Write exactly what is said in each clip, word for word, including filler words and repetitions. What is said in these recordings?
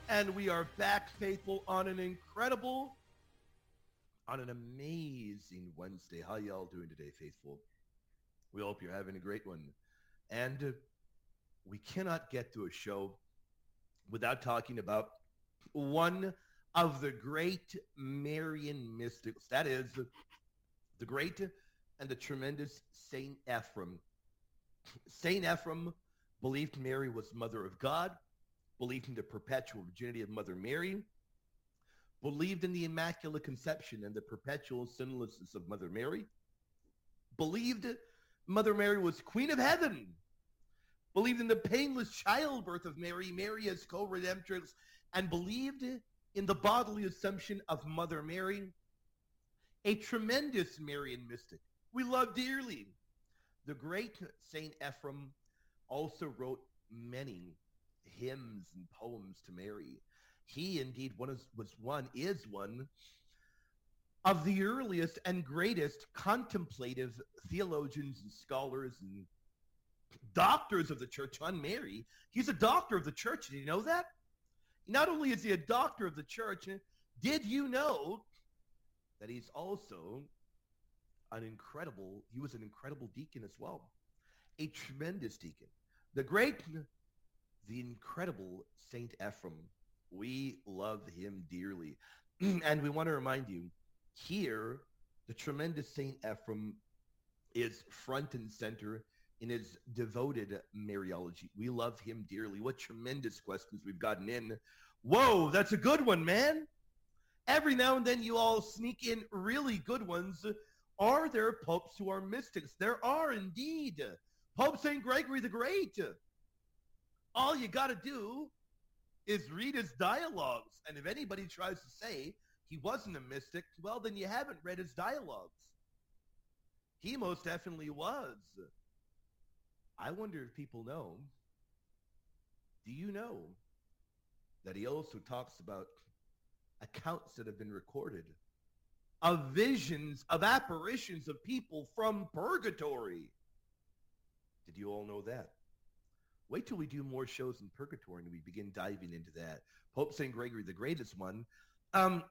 And we are back, faithful, on an incredible, on an amazing Wednesday. How y'all doing today, faithful? We hope you're having a great one. And uh, we cannot get to a show without talking about one of the great Marian mystics. That is the great and the tremendous Saint Ephrem. Saint Ephrem believed Mary was Mother of God, believed in the perpetual virginity of Mother Mary, believed in the Immaculate Conception and the perpetual sinlessness of Mother Mary, believed Mother Mary was Queen of Heaven, believed in the painless childbirth of Mary, Mary as co-redemptrix, and believed in the bodily assumption of Mother Mary, a tremendous Marian mystic we love dearly. The great Saint Ephrem also wrote many hymns and poems to Mary. He indeed one is, was one, is one of the earliest and greatest contemplative theologians and scholars and doctors of the church on Mary. He's a doctor of the church. Did you know that? Not only is he a doctor of the church, did you know that he's also an incredible, he was an incredible deacon as well. A tremendous deacon. The great, the incredible Saint Ephrem. We love him dearly. And we want to remind you, here, the tremendous Saint Ephrem is front and center in his devoted Mariology. We love him dearly. What tremendous questions we've gotten in. Whoa, that's a good one, man. Every now and then you all sneak in really good ones. Are there popes who are mystics? There are indeed. Pope Saint Gregory the Great. All you got to do is read his dialogues. And if anybody tries to say he wasn't a mystic, well, then you haven't read his dialogues. He most definitely was. I wonder if people know, do you know that he also talks about accounts that have been recorded of visions, of apparitions of people from purgatory? Did you all know that? Wait till we do more shows in purgatory and we begin diving into that. Pope Saint Gregory, the greatest one. Um,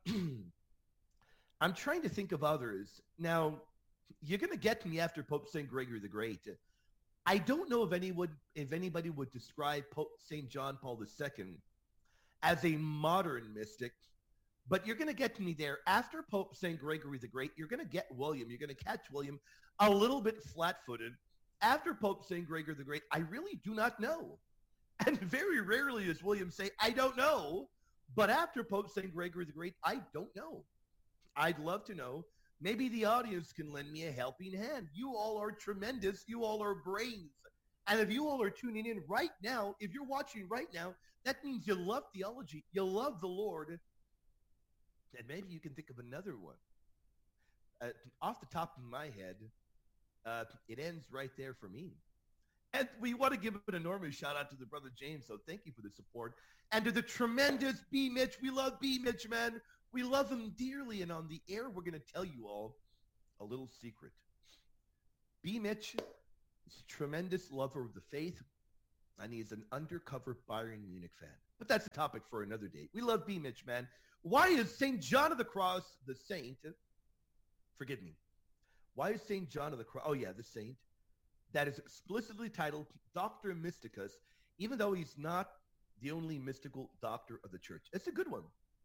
I'm trying to think of others. Now, you're going to get to me after Pope Saint Gregory the Great. I don't know if anyone, if anybody would describe Pope Saint John Paul the Second as a modern mystic, but you're going to get to me there. After Pope Saint Gregory the Great, you're going to get William. You're going to catch William a little bit flat-footed. After Pope Saint Gregory the Great, I really do not know. And very rarely does William say, I don't know. But after Pope Saint Gregory the Great, I don't know. I'd love to know. Maybe the audience can lend me a helping hand. You all are tremendous. You all are brains. And if you all are tuning in right now, if you're watching right now, that means you love theology. You love the Lord. And maybe you can think of another one. Uh, off the top of my head, uh, it ends right there for me. And we want to give an enormous shout out to the brother James. So thank you for the support. And to the tremendous B. Mitch. We love B. Mitch, man. We love him dearly. And on the air, we're going to tell you all a little secret. B. Mitch is a tremendous lover of the faith. And he's an undercover Bayern Munich fan. But that's a topic for another day. We love B. Mitch, man. Why is Saint John of the Cross the saint? Forgive me. Why is Saint John of the Cross? Oh, yeah, the saint that is explicitly titled Doctor Mysticus, even though he's not the only mystical doctor of the church. It's a good one.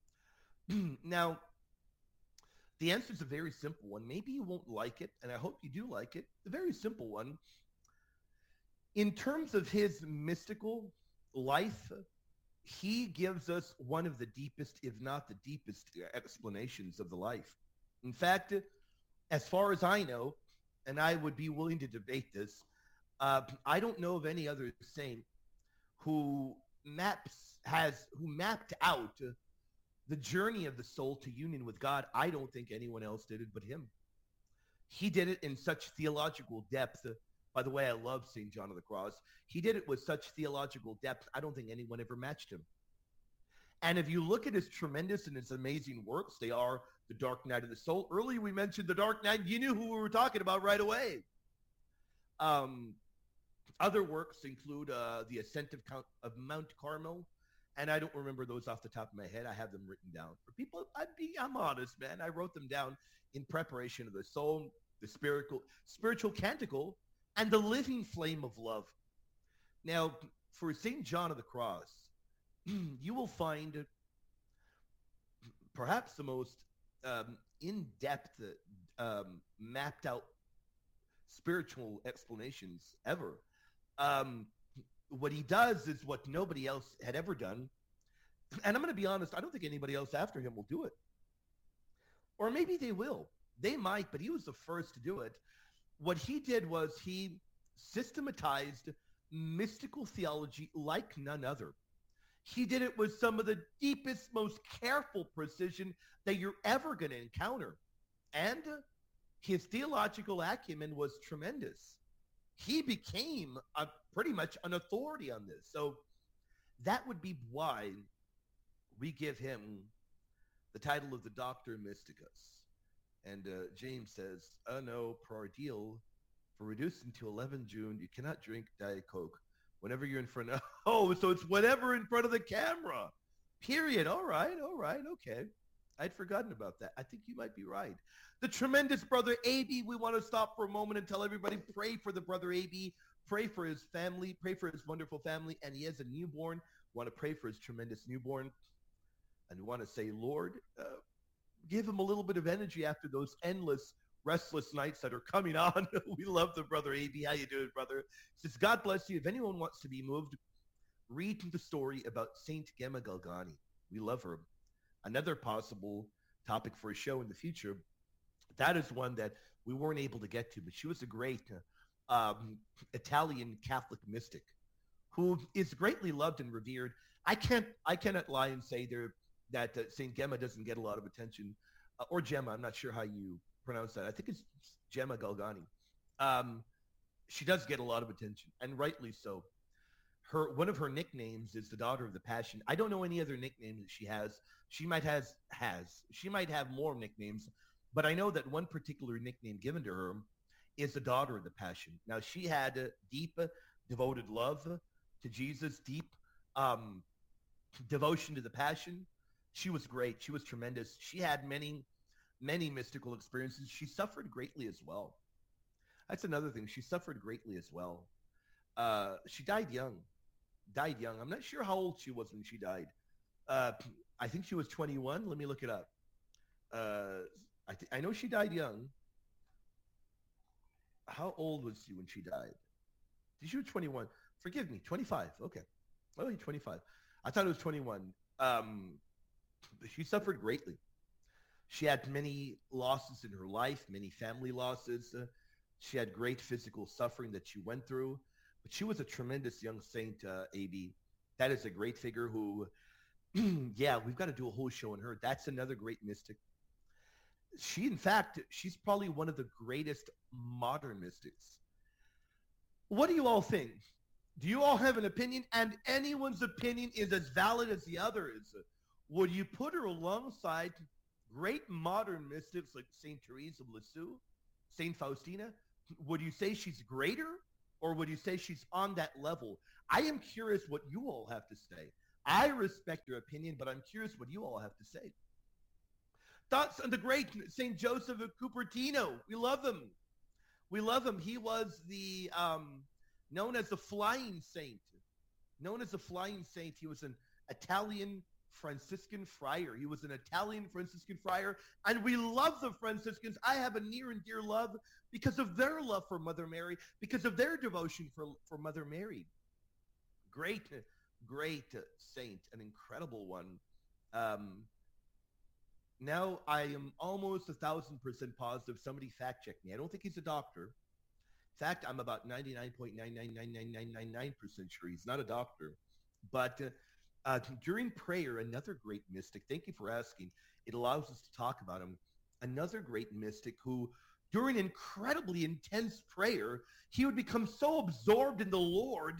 Now, the answer is a very simple one. Maybe you won't like it, and I hope you do like it. A very simple one. In terms of his mystical life, he gives us one of the deepest, if not the deepest, explanations of the life. In fact, as far as I know, and I would be willing to debate this, uh, I don't know of any other saint who maps has who mapped out the journey of the soul to union with God. I don't think anyone else did it but him. He did it in such theological depth. By the way, I love Saint John of the Cross. He did it with such theological depth, I don't think anyone ever matched him. And if you look at his tremendous and his amazing works, they are The Dark Night of the Soul. Earlier we mentioned The Dark Night. You knew who we were talking about right away. Um, other works include uh, The Ascent of, Count, of Mount Carmel and I don't remember those off the top of my head. I have them written down. For people, I'd be, I'm honest, man. I wrote them down in preparation of the soul, the spiritual, spiritual canticle, and the living flame of love. Now, for Saint John of the Cross, you will find perhaps the most um, in-depth, um, mapped out spiritual explanations ever. Um, what he does is what nobody else had ever done. And I'm going to be honest, I don't think anybody else after him will do it. Or maybe they will. They might, but he was the first to do it. What he did was he systematized mystical theology like none other. He did it with some of the deepest, most careful precision that you're ever going to encounter. And his theological acumen was tremendous. He became a, pretty much an authority on this. So that would be why we give him the title of the Doctor Mysticus. And uh, James says, oh no, per deal, for reducing to eleven June, you cannot drink Diet Coke whenever you're in front of, oh, so it's whenever in front of the camera, period. All right, all right, okay. I'd forgotten about that. I think you might be right. The tremendous brother A B, we want to stop for a moment and tell everybody, pray for the brother A B, pray for his family, pray for his wonderful family, and he has a newborn. We want to pray for his tremendous newborn. And we want to say, Lord, uh, give him a little bit of energy after those endless, restless nights that are coming on. We love the brother A B. How you doing, brother? Says, God bless you. If anyone wants to be moved, read the story about Saint Gemma Galgani. We love her. Another possible topic for a show in the future. That is one that we weren't able to get to, but she was a great um, Italian Catholic mystic who is greatly loved and revered. I can't, I cannot lie and say there that uh, Saint Gemma doesn't get a lot of attention, uh, or Gemma. I'm not sure how you pronounce that. I think it's Gemma Galgani. Um, she does get a lot of attention, and rightly so. Her one of her nicknames is the Daughter of the Passion. I don't know any other nicknames that she has. She might has has. She might have more nicknames, but I know that one particular nickname given to her is the Daughter of the Passion. Now, she had a deep, uh, devoted love to Jesus, deep um, devotion to the Passion. She was great. She was tremendous. She had many, many mystical experiences. She suffered greatly as well. That's another thing. She suffered greatly as well. Uh, she died young. Died young. I'm not sure how old she was when she died. Uh, I think she was twenty-one. Let me look it up. Uh, I, th- I know she died young. How old was she when she died? She was twenty-one. Forgive me, twenty-five. Okay. Oh, twenty-five. I thought it was twenty-one. Um, she suffered greatly. She had many losses in her life, many family losses. Uh, she had great physical suffering that she went through. But she was a tremendous young saint, uh, A B. That is a great figure who, yeah, we've got to do a whole show on her. That's another great mystic. She, in fact, she's probably one of the greatest modern mystics. What do you all think? Do you all have an opinion? And anyone's opinion is as valid as the other's. Would you put her alongside great modern mystics like Saint Therese of Lisieux, Saint Faustina? Would you say she's greater? Or would you say she's on that level? I am curious what you all have to say. I respect your opinion, but I'm curious what you all have to say. Thoughts on the great Saint Joseph of Cupertino. We love him. We love him. He was the um, known as the Flying Saint. Known as the Flying Saint. He was an Italian Franciscan friar. He was an Italian Franciscan friar, and we love the Franciscans. I have a near and dear love because of their love for Mother Mary, because of their devotion for, for Mother Mary. Great, great saint, an incredible one. Um, now I am almost a thousand percent positive. Somebody fact check me. I don't think he's a doctor. In fact, I'm about ninety-nine point nine nine nine nine nine nine nine percent sure he's not a doctor. But uh, Uh, during prayer, another great mystic, thank you for asking, it allows us to talk about him, another great mystic who, during incredibly intense prayer, he would become so absorbed in the Lord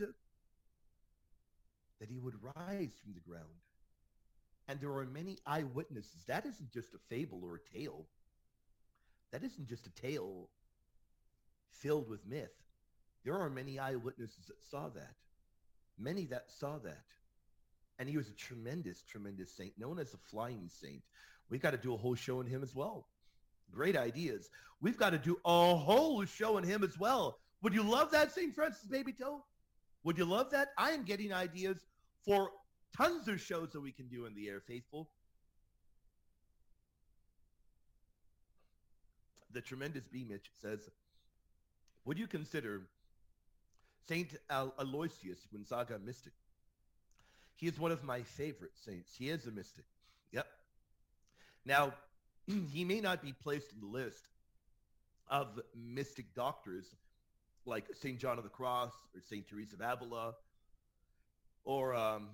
that he would rise from the ground. And there are many eyewitnesses. That isn't just a fable or a tale. That isn't just a tale filled with myth. There are many eyewitnesses that saw that. Many that saw that. And he was a tremendous, tremendous saint, known as the flying saint. We got to do a whole show on him as well. Great ideas. We've got to do a whole show on him as well. Would you love that, Saint Francis Baby Toe? Would you love that? I am getting ideas for tons of shows that we can do in the air, faithful. The tremendous B. Mitch says, would you consider Saint Al- Aloysius Gonzaga a mystic? He is one of my favorite saints. He is a mystic. Yep. Now, he may not be placed in the list of mystic doctors like Saint John of the Cross or Saint Teresa of Avila or um,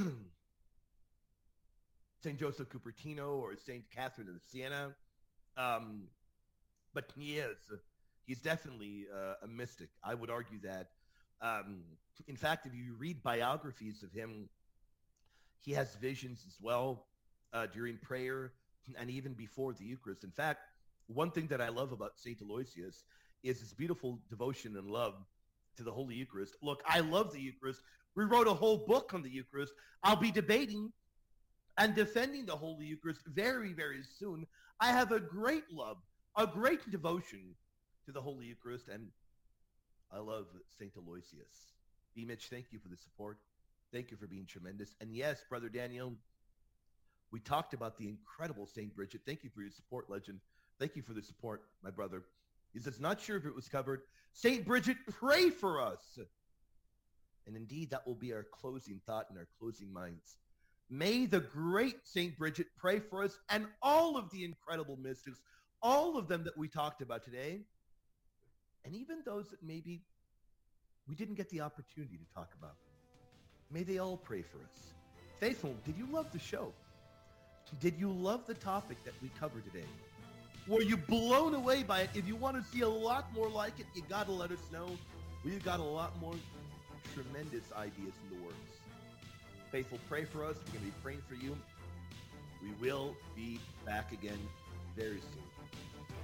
Saint Joseph Cupertino or Saint Catherine of Siena. Um, but he is. He's definitely uh, a mystic. I would argue that. Um, in fact, if you read biographies of him, he has visions as well uh, during prayer and even before the Eucharist. In fact, one thing that I love about Saint Aloysius is his beautiful devotion and love to the Holy Eucharist. Look, I love the Eucharist. We wrote a whole book on the Eucharist. I'll be debating and defending the Holy Eucharist very, very soon. I have a great love, a great devotion to the Holy Eucharist, and I love Saint Aloysius. B. Mitch, thank you for the support. Thank you for being tremendous. And yes, Brother Daniel, we talked about the incredible Saint Bridget. Thank you for your support, legend. Thank you for the support, my brother. He says, not sure if it was covered. Saint Bridget, pray for us. And indeed, that will be our closing thought and our closing minds. May the great Saint Bridget pray for us and all of the incredible mystics, all of them that we talked about today, and even those that maybe we didn't get the opportunity to talk about. May they all pray for us. Faithful, did you love the show? Did you love the topic that we covered today? Were you blown away by it? If you want to see a lot more like it, you got to let us know. We've got a lot more tremendous ideas in the works. Faithful, pray for us. We're going to be praying for you. We will be back again very soon.